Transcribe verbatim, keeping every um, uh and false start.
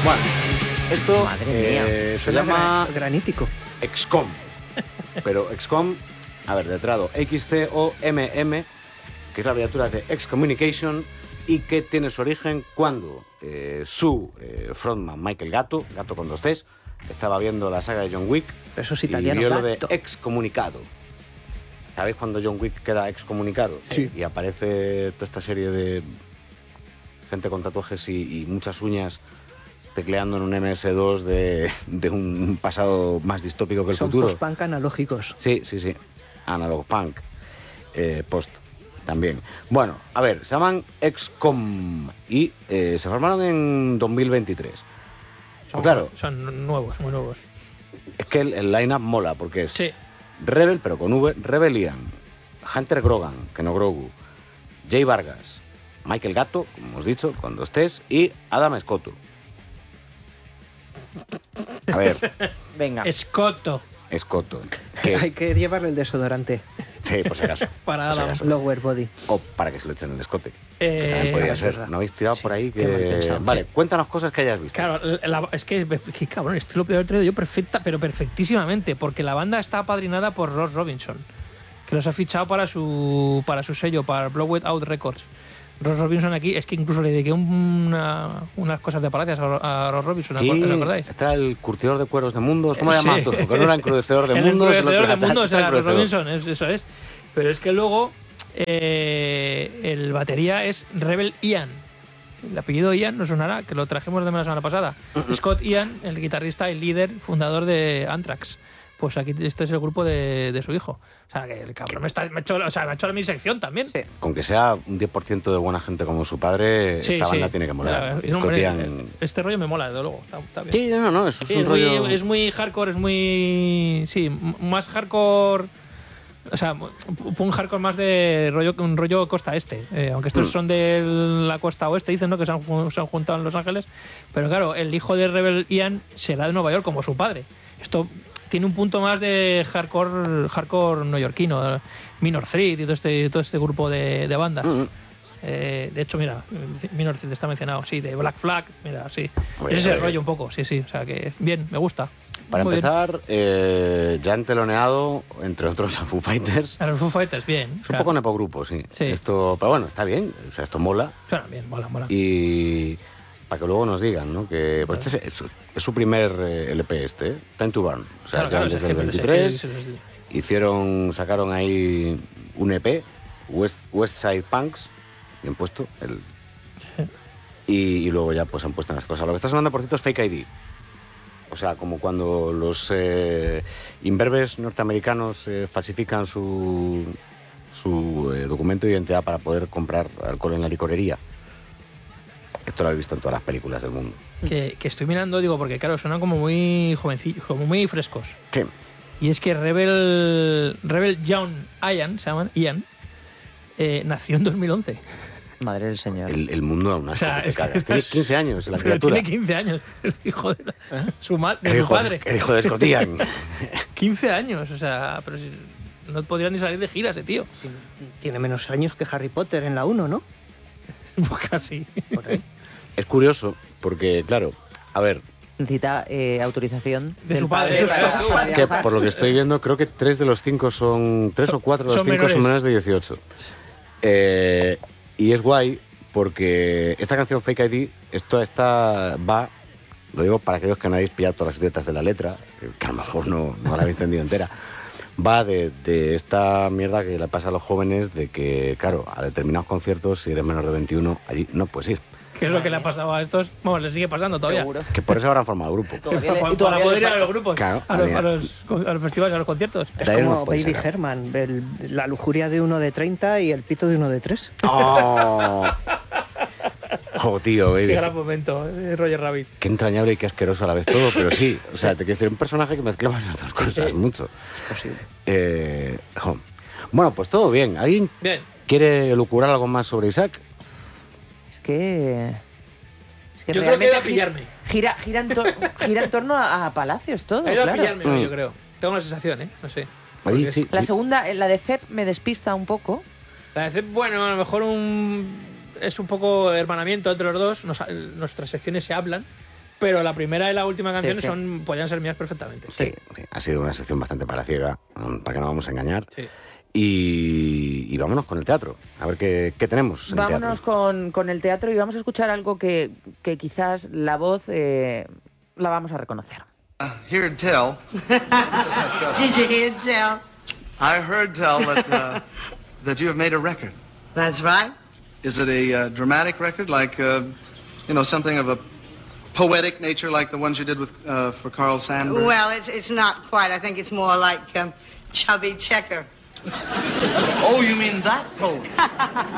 Bueno, esto Madre eh, mía. se llama granítico. X COM. Pero X COM, a ver, letrado X C O M M, que es la abreviatura de Excommunication, y que tiene su origen cuando eh, su eh, frontman, Michael Gatto, Gatto con dos T's, estaba viendo la saga de John Wick. Eso es italiano. Y vio lo de Gatto. excomunicado. ¿Sabéis cuando John Wick queda excomunicado? Sí. Y aparece toda esta serie de gente con tatuajes y, y muchas uñas tecleando en un eme ese dos de, de un pasado más distópico que el Son futuro. post-punk analógicos. Sí, sí, sí. Analog punk. Eh, post también. Bueno, a ver, se llaman X COM y eh, se formaron en dos mil veintitrés. Son, Claro. Son nuevos, muy nuevos. Es que el, el line-up mola porque es Sí. Rebel, pero con V, Rebellion, Hunter Grogan, que no Grogu, Jay Vargas, Michael Gatto, como hemos dicho, con dos T's, y Adam Scotto. A ver, Venga. Escoto. Scotto. Que, Hay que llevarle el desodorante. sí, por si acaso. Para por si Adam. acaso. Lower body. O para que se lo echen en el escote. Eh, Que también podría es ser. verdad. ¿No habéis tirado Sí, por ahí? qué mal Que... pensado. Vale, Sí. cuéntanos cosas que hayas visto. Claro, la- es que, que cabrón, esto lo peor traído yo perfecta, pero perfectísimamente, porque la banda está apadrinada por Ross Robinson, que los ha fichado para su para su sello, para Blow It Out Records. Ross Robinson aquí, es que incluso le dediqué una- unas cosas de palacias a, a Ross Robinson, Sí, ¿os acordáis? está el curtidor de cueros de mundos. ¿Cómo Eh, le llamas sí. tú? Que no era encrudecedor de el mundos. el encrudecedor otro de era mundos tal- era Ross encrudecedor. Robinson, es- eso es. Pero es que luego eh, el batería es Rebel Ian. El apellido Ian no sonará, que lo trajimos de la semana pasada. Scott Ian, el guitarrista y líder, fundador de Anthrax. Pues aquí este es el grupo de, de su hijo. O sea, que el cabrón me, está, me, ha hecho, o sea, me ha hecho mi sección también. Sí. Con que sea un diez por ciento de buena gente como su padre, Sí, esta sí. banda tiene que molar. Ya, es un hombre, Cotian- este rollo me mola, desde luego. Está, está bien. Sí, no, no, eso es Sí, un es, muy, rollo... es muy hardcore, es muy. Sí, m- más hardcore. O sea, un hardcore más de rollo, un rollo costa este. Eh, aunque estos Mm. son de la costa oeste, dicen, ¿no? Que se han, fu- se han juntado en Los Ángeles. Pero claro, el hijo de Rebel Ian será de Nueva York como su padre. Esto tiene un punto más de hardcore hardcore neoyorquino. Minor Threat y todo este, todo este grupo de, de bandas. Mm. Eh, de hecho, mira, Minor Threat está mencionado, sí, de Black Flag, mira, sí. Hombre, Es ese eh, rollo un poco, sí, sí. O sea que bien, me gusta. Para Muy bien. empezar, eh, ya han teloneado, entre otros, a Foo Fighters. A los Foo Fighters, bien. Es un poco nepogrupo, sí. Sí. Esto, pero bueno, está bien. O sea, esto mola. Suena bien, mola, mola. Y para que luego nos digan, ¿no? Que pues este es, es su- es su primer eh, L P este, ¿eh? Time to Burn. O sea, Claro, claro, desde es el que- pero es que- veintitrés es- es- es- hicieron, sacaron ahí un E P, West, West Side Punks, bien puesto, el, y, y luego ya pues han puesto en las cosas. Lo que está sonando, por cierto, es Fake I D. O sea, como cuando los eh, imberbes norteamericanos eh, falsifican su, su eh, documento de identidad para poder comprar alcohol en la licorería. Esto lo habéis visto en todas las películas del mundo. que, que estoy mirando, digo, porque claro, suenan como muy jovencillos, como muy frescos. Sí. Y es que Rebel Rebel John Ian, se llaman Ian, eh, nació en dos mil once. Madre del señor. El, el mundo aún así. O sea, que te es que- cagas. Tiene quince años la Pero criatura. tiene quince años, el hijo de, la- su, ma- de el, su hijo padre. de, el hijo de Scotian. quince años, o sea, pero si no podría ni salir de gira ese tío. Sí, tiene menos años que Harry Potter en la uno, ¿no? Pues casi. Por ahí. Es curioso porque, claro, a ver, Necesita eh, autorización De del su padre. para- para que viajar. por lo que estoy viendo, creo que tres de los cinco son. Tres o cuatro de los Son cinco son menores. menores de dieciocho. Eh, y es guay porque esta canción Fake I D, esto esta va. Lo digo para aquellos que no habéis pillado todas las dietas de la letra, que a lo mejor no, no la habéis entendido entera. Va de, de esta mierda que le pasa a los jóvenes de que, claro, a determinados conciertos, si eres menor de veintiuno, allí no puedes ir. ¿Qué es lo que le ha pasado a estos? Bueno, les sigue pasando todavía. Seguro. Que por eso habrán formado grupo. Todavía le- Para, y todavía poder les ir a falta- los grupos, Claro, a, los, había- a, los, a los festivales, a los conciertos. Es De ahí no como puede Baby ser. Herman, el- la lujuria de uno de treinta y el pito de uno de tres. ¡Oh! Jo, tío, baby. Qué gran momento, eh, Roger Rabbit. Qué entrañable y qué asqueroso a la vez todo, pero sí. O sea, te quiero decir, un personaje que mezclaba las dos cosas mucho. Es posible. Eh, jo. Bueno, pues todo bien. ¿Alguien Bien. quiere elucubrar algo más sobre Isaac? Es que. Es que Yo creo que realmente ha ido a gi- pillarme. Gira, gira, en, tor- gira en torno a, a Palacios todo, Ha ido a claro. pillarme, Mm. yo creo. Tengo la sensación, ¿eh? No sé. Ahí Porque sí. La segunda, eh, la de Cep, me despista un poco. La de Cep, bueno, a lo mejor un, es un poco hermanamiento entre los dos. Nos- nuestras secciones se hablan. pero la primera y la última canción Sí, sí. son podrían ser mías perfectamente. Sí, sí, ha sido una sección bastante palaciega, mm, para que no vamos a engañar. Sí. Y, y vámonos con el teatro, a ver qué, qué tenemos en Vámonos teatro. con, con el teatro y vamos a escuchar algo que, que quizás la voz eh, la vamos a reconocer. Uh, heard tell. Did you hear tell? I heard tell that uh, that you have made a record. That's right. Is it a uh, dramatic record, like uh, you know, something of a poetic nature, like the ones you did with uh, for Carl Sandburg? Well, it's it's not quite. I think it's more like um, Chubby Checker. Oh, you mean that poem?